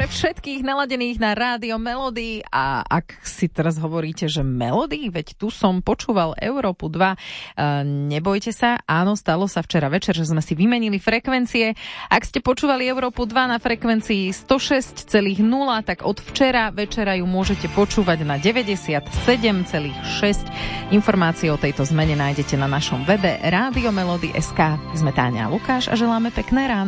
všetkých naladených na Rádio Melody. A ak si teraz hovoríte, že Melody, veď tu som počúval Európu 2, nebojte sa, áno, stalo sa včera večer, že sme si vymenili frekvencie. Ak ste počúvali Európu 2 na frekvencii 106,0, tak od včera večera ju môžete počúvať na 97,6. Informácie o tejto zmene nájdete na našom webe radiomelody.sk. Sme Táňa a Lukáš a želáme pekné ráno.